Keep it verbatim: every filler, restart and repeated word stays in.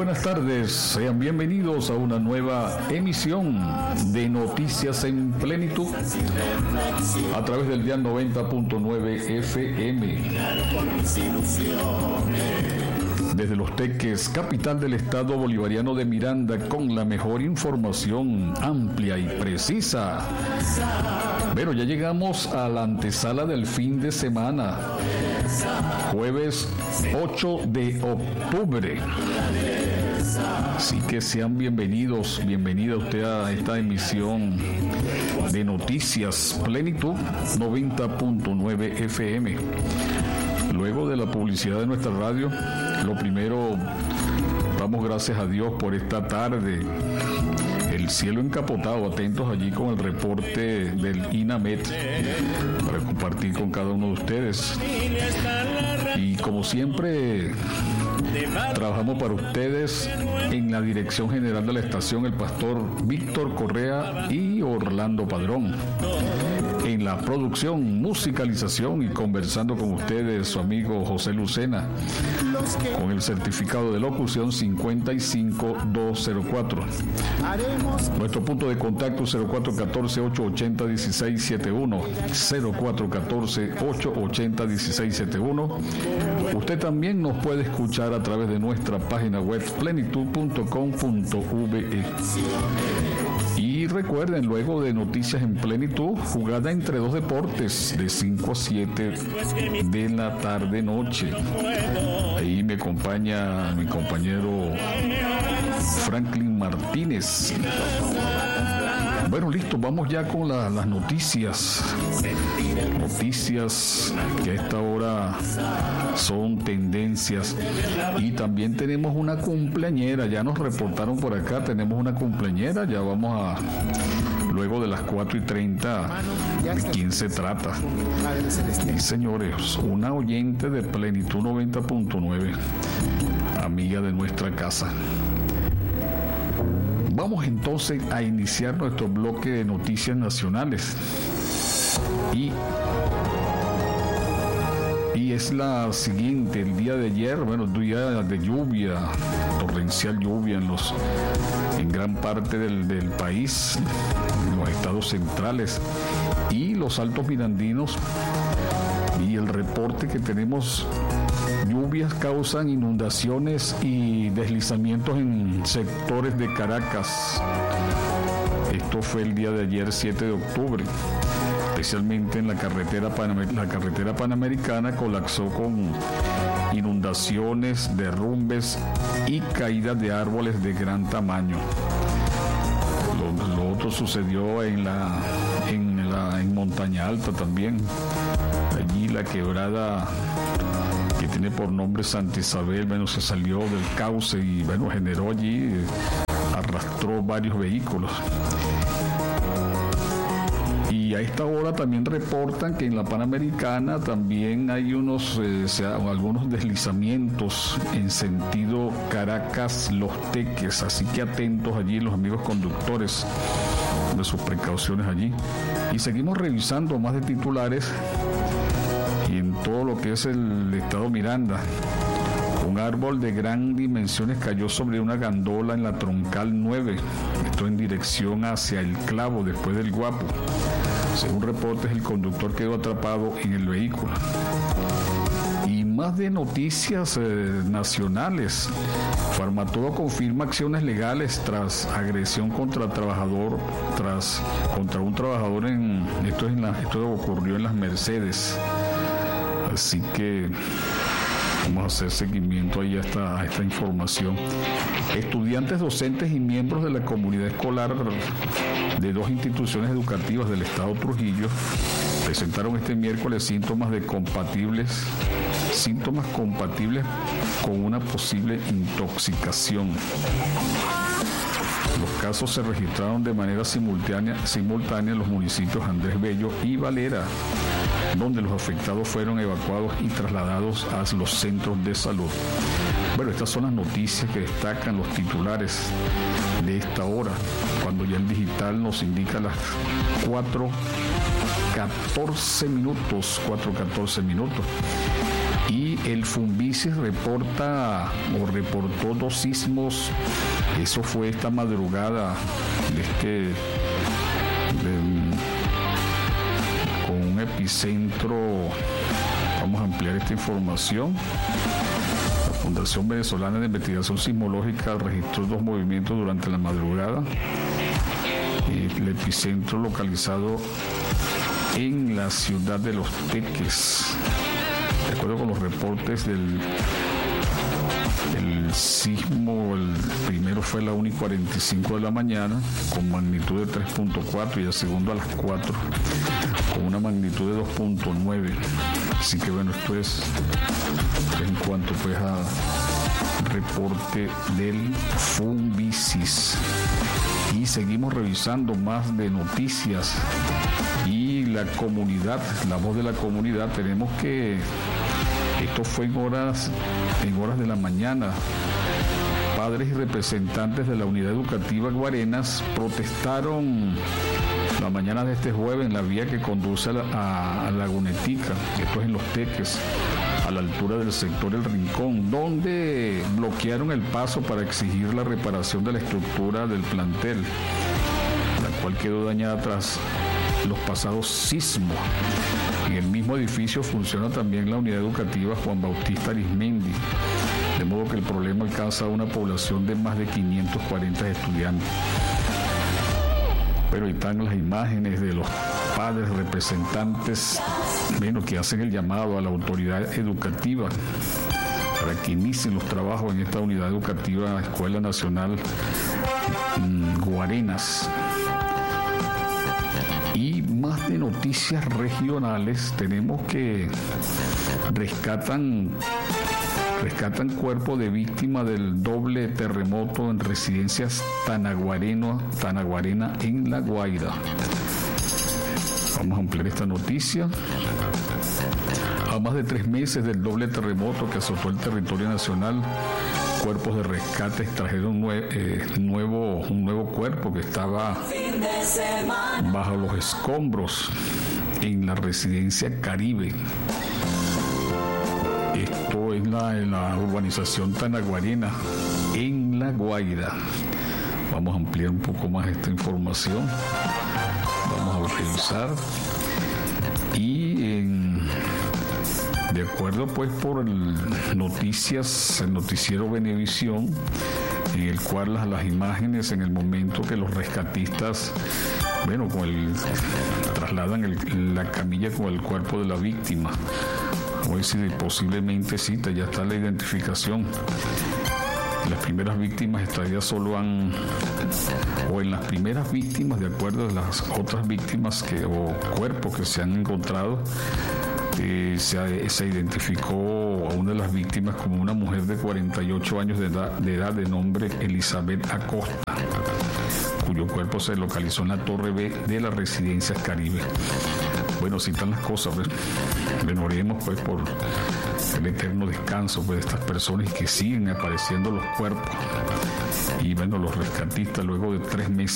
Buenas tardes, sean bienvenidos a una nueva emisión de Noticias en Plenitud a través del dial noventa punto nueve F M. Desde Los Teques, capital del estado bolivariano de Miranda, con la mejor información amplia y precisa. Pero ya llegamos a la antesala del fin de semana, jueves ocho de octubre. Así que sean bienvenidos, bienvenida usted a esta emisión de Noticias Plenitud noventa punto nueve F M. Luego de la publicidad de nuestra radio, lo primero, damos gracias a Dios por esta tarde. El cielo encapotado, atentos allí con el reporte del INAMET para compartir con cada uno de ustedes. Y como siempre, trabajamos para ustedes en la dirección general de la estación, el pastor Víctor Correa y Orlando Padrón. En la producción, musicalización y conversando con ustedes, su amigo José Lucena, con el certificado de locución cincuenta y cinco mil doscientos cuatro. Nuestro punto de contacto cero cuatro uno cuatro, ocho ocho cero, uno seis siete uno, cero cuatro uno cuatro, ocho ocho cero, uno seis siete uno. Usted también nos puede escuchar a través de nuestra página web plenitud punto com punto ve. Y recuerden, luego de Noticias en Plenitud, jugada entre dos deportes de cinco a siete de la tarde-noche. Ahí me acompaña mi compañero Franklin Martínez. Bueno, listo, vamos ya con la, las noticias. Noticias que a esta hora son tendencias. Y también tenemos una cumpleañera, ya nos reportaron por acá, tenemos una cumpleañera, ya vamos a... Luego de las cuatro y treinta, ¿de quién se trata? Sí, señores, una oyente de Plenitud noventa punto nueve, amiga de nuestra casa. Vamos entonces a iniciar nuestro bloque de noticias nacionales. Y, y es la siguiente, el día de ayer, bueno, día de lluvia, torrencial lluvia en los en gran parte del, del país, en los estados centrales y los altos mirandinos. Y el reporte que tenemos, lluvias causan inundaciones y deslizamientos en sectores de Caracas. Esto fue el día de ayer, siete de octubre. Especialmente en la carretera, Panamer- la carretera panamericana colapsó con inundaciones, derrumbes y caídas de árboles de gran tamaño. Lo, lo otro sucedió en la, en la en Montaña Alta también. Allí la quebrada que tiene por nombre Santa Isabel, bueno, se salió del cauce y bueno, generó allí, eh, arrastró varios vehículos. Y a esta hora también reportan que en la Panamericana también hay unos, eh, sea, algunos deslizamientos en sentido Caracas-Los Teques, así que atentos allí los amigos conductores de sus precauciones allí. Y seguimos revisando más de titulares y en todo lo que es el estado Miranda. Un árbol de gran dimensiones cayó sobre una gandola en la troncal nueve, esto en dirección hacia el Clavo después del Guapo. Según reportes, el conductor quedó atrapado en el vehículo. Y más de noticias eh, nacionales. Farmatodo confirma acciones legales tras agresión contra trabajador, tras contra un trabajador en esto es en la, esto ocurrió en Las Mercedes. Así que vamos a hacer seguimiento ahí a esta, a esta información. Estudiantes, docentes y miembros de la comunidad escolar de dos instituciones educativas del estado Trujillo presentaron este miércoles síntomas de compatibles, síntomas compatibles con una posible intoxicación. Los casos se registraron de manera simultánea, simultánea en los municipios Andrés Bello y Valera, donde los afectados fueron evacuados y trasladados a los centros de salud. Bueno, estas son las noticias que destacan los titulares de esta hora, cuando ya el digital nos indica las cuatro catorce minutos, cuatro catorce minutos. Y el Funvisis reporta o reportó dos sismos. Eso fue esta madrugada de este de, con un epicentro. Vamos a ampliar esta información. La Fundación Venezolana de Investigación Sismológica registró dos movimientos durante la madrugada. El epicentro localizado en la ciudad de Los Teques. De acuerdo con los reportes del el sismo, el primero fue a la una y cuarenta y cinco de la mañana con magnitud de tres punto cuatro y el segundo a las cuatro con una magnitud de dos punto nueve. Así que bueno, esto es en cuanto pues a reporte del Funvisis. Y seguimos revisando más de noticias y la comunidad, la voz de la comunidad. Tenemos que esto fue en horas en horas de la mañana. Padres y representantes de la unidad educativa Guarenas protestaron la mañana de este jueves en la vía que conduce a, la, a Lagunetica, esto es en Los Teques, a la altura del sector El Rincón, donde bloquearon el paso para exigir la reparación de la estructura del plantel, la cual quedó dañada tras los pasados sismos. En el mismo edificio funciona también la unidad educativa Juan Bautista Arismendi, de modo que el problema alcanza a una población de más de quinientos cuarenta estudiantes. Pero ahí están las imágenes de los padres representantes, bueno, que hacen el llamado a la autoridad educativa para que inicien los trabajos en esta unidad educativa Escuela Nacional mmm, Guarenas. Y más de noticias regionales, tenemos que rescatan rescatan cuerpo de víctima del doble terremoto en residencias Tanaguarena, Tanaguarena en La Guaira. Vamos a ampliar esta noticia. A más de tres meses del doble terremoto que azotó el territorio nacional, cuerpos de rescate extrajeron nue- eh, nuevo, un nuevo cuerpo que estaba bajo los escombros en la residencia Caribe. Esto es la, la urbanización Tanaguarena en La Guaira. Vamos a ampliar un poco más esta información. Vamos a revisar. Y en, de acuerdo pues por el noticias, el noticiero Venevisión, en el cual las, las imágenes en el momento que los rescatistas, bueno, con el, trasladan el, la camilla con el cuerpo de la víctima. Hoy sí, posiblemente sí, ya está la identificación. Las primeras víctimas extraídas solo han, o en las primeras víctimas, de acuerdo a las otras víctimas que, o cuerpos que se han encontrado, eh, se, se identificó a una de las víctimas como una mujer de cuarenta y ocho años de edad, de edad de nombre Elizabeth Acosta, cuyo cuerpo se localizó en la Torre B de las Residencias Caribe. Bueno, así están las cosas, pues. Bueno, oremos pues por el eterno descanso pues, de estas personas y que siguen apareciendo los cuerpos. Y bueno, los rescatistas luego de tres meses